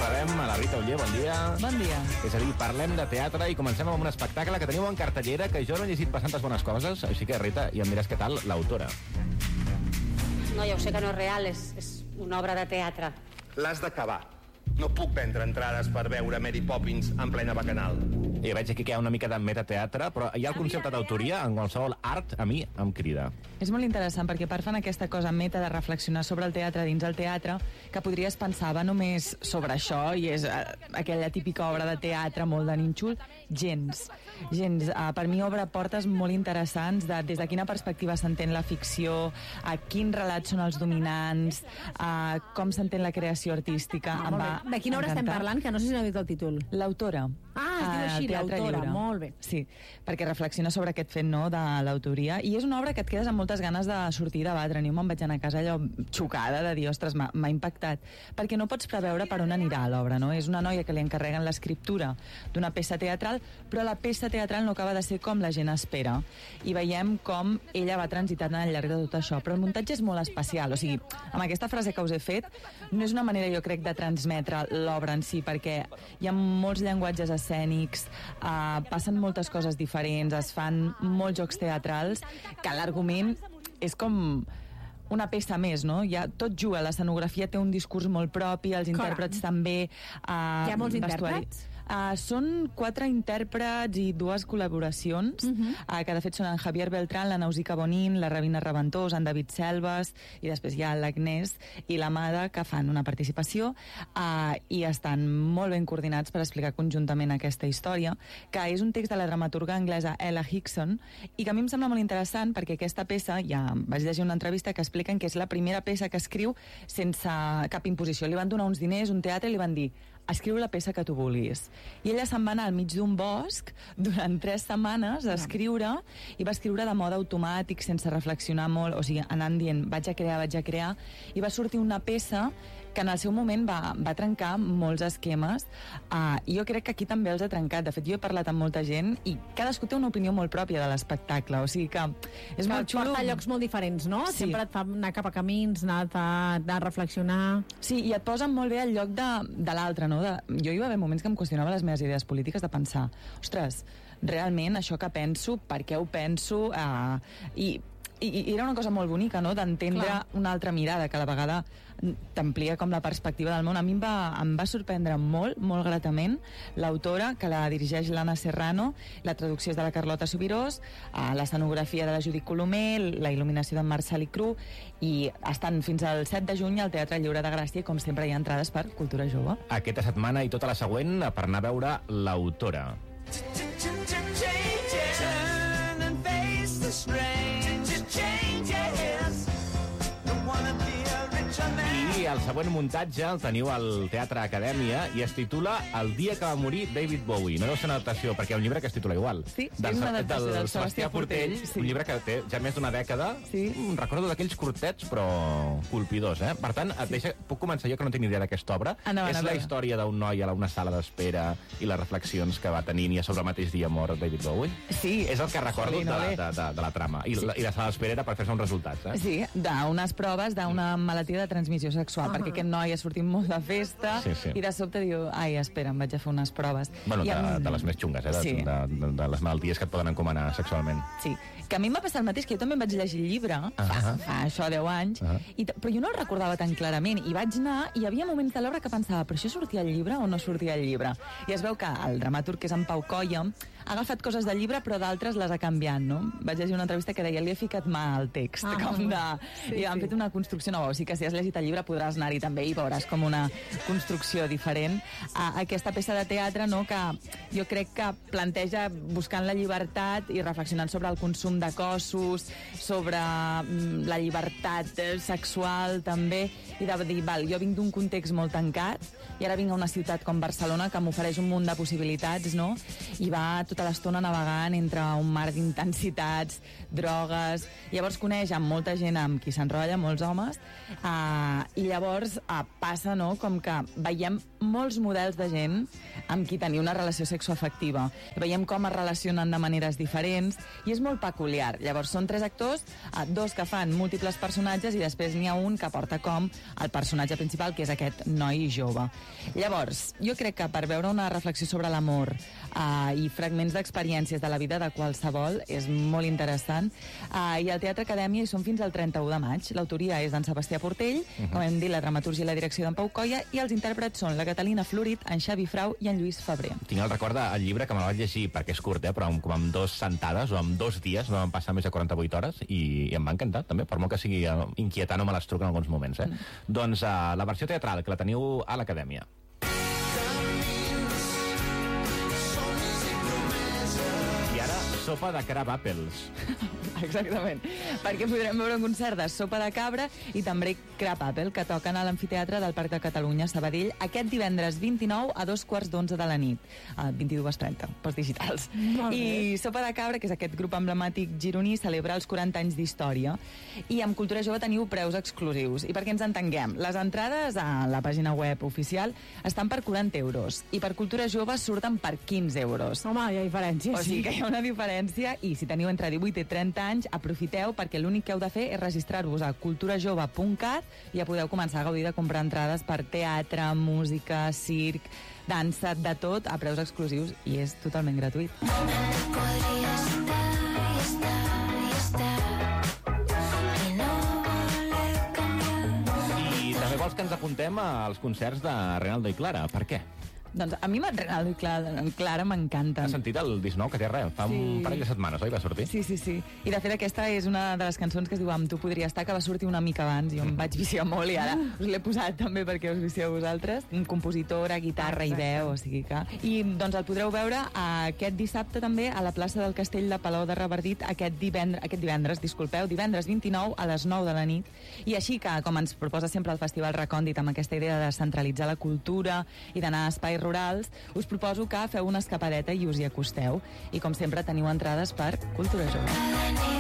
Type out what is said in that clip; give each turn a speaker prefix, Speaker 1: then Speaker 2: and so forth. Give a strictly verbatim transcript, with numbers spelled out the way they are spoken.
Speaker 1: saludem a la Rita Oller, bon dia.
Speaker 2: Bon dia.
Speaker 1: És a dir, parlem de teatre i comencem amb un espectacle que teniu en cartellera, que jo no he llegit bastantes bones coses, així que, Rita, ja em diràs què tal l'autora.
Speaker 3: No, ja ho sé que no és real, és, és una obra de teatre.
Speaker 4: L'has d'acabar. No puc vendre entrades per veure Mary Poppins en plena bacanal.
Speaker 1: I veig aquí que hi ha una mica de metateatre, però hi ha el concepte d'autoria en qualsevol art, a mi em crida.
Speaker 2: És molt interessant perquè part fan aquesta cosa meta de reflexionar sobre el teatre dins el teatre, que podries pensar va només sobre això i és uh, aquella típica obra de teatre molt de nínxol. Gens. Gens. Uh, per mi obre portes molt interessants de des de quina perspectiva s'entén la ficció, a uh, quins relats són els dominants, uh, com s'entén la creació artística.
Speaker 5: Ah, va de quina obra estem parlant? Que no sé si n'he dit el títol.
Speaker 2: L'autora.
Speaker 5: Ah, es diu així, l'autora. Molt bé.
Speaker 2: Sí, perquè reflexiona sobre aquest fet, no?, de l'autoria. I és una obra que et quedes amb moltes ganes de sortir a debatre. Ni me'n vaig anar a casa allò xocada de dir, ostres, m'ha impactat. Perquè no pots preveure per on anirà l'obra, no? És una noia que li encarreguen l'escriptura d'una peça teatral, però la peça teatral no acaba de ser com la gent espera. I veiem com ella va transitant al llarg de tot això. Però el muntatge és molt especial. O sigui, amb aquesta frase que us he fet, no és una manera, jo crec, de transmetre l'obra en si, perquè hi ha molts llenguatges escènics, uh, passen moltes coses diferents, es fan molts jocs teatrals, que l'argument és com una peça més, no? Ja tot juga, l'escenografia té un discurs molt propi, els intèrprets Clar. també. Uh,
Speaker 5: Hi ha molts
Speaker 2: vestuari.
Speaker 5: intèrprets?
Speaker 2: Uh, són quatre intèrprets i dues col·laboracions, uh -huh. uh, que de fet són en Javier Beltrán, la Nausica Bonín, la Ravina Reventós, en David Selves, i després hi ha l'Agnès i l'Amada, que fan una participació uh, i estan molt ben coordinats per explicar conjuntament aquesta història, que és un text de la dramaturga anglesa Ella Hickson, i que a mi em sembla molt interessant perquè aquesta peça, ja vaig llegir una entrevista que expliquen que és la primera peça que escriu sense cap imposició. Li van donar uns diners, un teatre, i li van dir escriu la peça que tu vulguis. I ella se'n va anar al mig d'un bosc durant tres setmanes a escriure, i va escriure de mode automàtic, sense reflexionar molt, o sigui, anant dient vaig a crear, vaig a crear, i va sortir una peça que en el seu moment va, va trencar molts esquemes, uh, i jo crec que aquí també els ha trencat. De fet, jo he parlat amb molta gent i cadascú té una opinió molt pròpia de l'espectacle, o sigui que és
Speaker 5: que
Speaker 2: molt xulo.
Speaker 5: Porta a llocs molt diferents, no?
Speaker 2: Sí.
Speaker 5: Sempre et fa anar cap a camins, anar a, a reflexionar.
Speaker 2: Sí, i et posen molt bé al lloc de, de l'altre, no? De, jo hi va haver moments que em qüestionava les meves idees polítiques, de pensar, ostres, realment això que penso, per què ho penso? Uh, i, i, i era una cosa molt bonica, no?, d'entendre una altra mirada, que a la vegada t'amplia com la perspectiva del món. A mi em va, em va sorprendre molt, molt gratament l'autora, que la dirigeix l'Anna Serrano, la traducció és de la Carlota Subirós, uh, l'escenografia de la Judit Colomer, la il·luminació d'en Marcel Cru, i estan fins al set de juny al Teatre Lliure de Gràcia, i com sempre hi ha entrades per Cultura Jove.
Speaker 1: Aquesta setmana i tota la següent per anar a veure l'autora. I el següent muntatge el teniu al Teatre Acadèmia i es titula El dia que va morir David Bowie. No deu ser una adaptació, perquè hi ha un llibre que es titula igual.
Speaker 2: Sí,
Speaker 1: del,
Speaker 2: és una adaptació del,
Speaker 1: del Sebastià Portell,
Speaker 2: sí.
Speaker 1: Un llibre que té ja més d'una dècada.
Speaker 2: Sí.
Speaker 1: Recordo d'aquells curtets, però colpidors, eh? Per tant, et deixa, puc començar jo, que no tinc ni idea d'aquesta obra.
Speaker 2: Endavant,
Speaker 1: és la
Speaker 2: endavant.
Speaker 1: història d'un noi a una sala d'espera i les reflexions que va tenint, i a sobre el mateix dia mor David Bowie.
Speaker 2: Sí.
Speaker 1: És el que recordo
Speaker 2: Jolín,
Speaker 1: de,
Speaker 2: no,
Speaker 1: de, de, de la trama. I, sí. la, i la sala d'espera era per fer-se uns resultats, eh?
Speaker 2: Sí, d'unes proves d'una malaltia de transmissió sexual, uh -huh. perquè aquest noi ha sortit molt de festa,
Speaker 1: sí, sí.
Speaker 2: i de sobte diu, ai, espera, em vaig a fer unes proves.
Speaker 1: Bueno,
Speaker 2: I
Speaker 1: de,
Speaker 2: amb...
Speaker 1: de les més xungues, eh? De,
Speaker 2: Sí.
Speaker 1: de, de, de les malalties que et poden encomanar sexualment.
Speaker 2: Sí, que a mi em va passar el mateix, que jo també em vaig llegir el llibre, uh -huh. fa, fa això deu anys, uh -huh. i, però jo no el recordava tan clarament, i vaig anar, i hi havia moments de l'obra que pensava, però això sortia al llibre o no sortia al llibre? I es veu que el dramaturg, que és en Pau Colla, ha agafat coses del llibre, però d'altres les ha canviat, no? Vaig llegir una entrevista que deia, li he ficat mà al text,
Speaker 5: ah,
Speaker 2: com de...
Speaker 5: Sí,
Speaker 2: I han
Speaker 5: sí.
Speaker 2: fet una construcció nova, o sigui que si has llegit el llibre podràs anar-hi també i veuràs com una construcció diferent. A aquesta peça de teatre, no?, que jo crec que planteja buscant la llibertat i reflexionant sobre el consum de cossos, sobre mm, la llibertat sexual també, i de dir, val, jo vinc d'un context molt tancat i ara vinc a una ciutat com Barcelona que m'ofereix un munt de possibilitats, no? I va tot tota l'estona navegant entre un mar d'intensitats, drogues... Llavors coneix amb molta gent amb qui s'enrotlla, molts homes, uh, i llavors uh, passa, no?, com que veiem molts models de gent amb qui tenir una relació sexoafectiva. Veiem com es relacionen de maneres diferents i és molt peculiar. Llavors són tres actors, uh, dos que fan múltiples personatges i després n'hi ha un que porta com el personatge principal, que és aquest noi jove. Llavors, jo crec que per veure una reflexió sobre l'amor uh, i fragments d'experiències de la vida de qualsevol és molt interessant. Uh, I al Teatre Acadèmia hi són fins al trenta-u de maig. L'autoria és d'en Sebastià Portell, uh-huh. com hem dit, la dramatúrgia i la direcció d'en Pau Colla, i els intèrprets són la Catalina Florit, en Xavi Frau i en Lluís Febrer.
Speaker 1: Tinc el record del llibre que me'l vaig llegir, perquè és curt, eh, però com amb dos sentades o amb dos dies, no van passar més de quaranta-vuit hores, i, i em va encantar, també, per molt que sigui inquietant o me l'estruc en alguns moments. Eh? Mm. Doncs uh, la versió teatral, que la teniu a l'Acadèmia. I ara, sopa de crab apples.
Speaker 2: Exactament, perquè podrem veure un concert de Sopa de Cabra i també Crab Apple, que toquen a l'Amfiteatre del Parc de Catalunya a Sabadell aquest divendres vint-i-nou a dos quarts d'onze de la nit, a vint-i-dues trenta, pels digitals. I Sopa de Cabra, que és aquest grup emblemàtic gironí, celebra els quaranta anys d'història. I amb Cultura Jove teniu preus exclusius. I perquè ens entenguem, les entrades a la pàgina web oficial estan per quaranta euros i per Cultura Jove surten per quinze euros.
Speaker 5: Home, hi ha diferència,
Speaker 2: o sigui que hi ha una diferència, i si teniu entre divuit i trenta anys, aprofiteu, perquè l'únic que heu de fer és registrar-vos a culturajove punt cat i ja podeu començar a gaudir de comprar entrades per teatre, música, circ, dansa, de tot, a preus exclusius, i és totalment gratuït.
Speaker 1: I també vols que ens apuntem als concerts de Reinaldo i Clara. Per què?
Speaker 2: Doncs a mi Reinaldo i Clara, Clara m'encanten.
Speaker 1: Has sentit el disc nou que té res? Fa sí. un parell de setmanes, oi? Va sortir?
Speaker 2: Sí, sí, sí. I de fet aquesta és una de les cançons que es diu Amb tu podria estar, que va sortir una mica abans. Jo em vaig viciar molt i ara us l'he posat també perquè us vicieu vosaltres. Un compositora, guitarra i veu, o sigui que... I doncs el podreu veure aquest dissabte també a la plaça del Castell de Palau de Revardit aquest divendres, aquest divendres, disculpeu, divendres vint-i-nou a les nou de la nit. I així que, com ens proposa sempre el Festival Recòndit, amb aquesta idea de centralitzar la cultura i d'anar a espais rurals, us proposo que feu una escapadeta i us hi acosteu. I com sempre teniu entrades per Cultura Jove.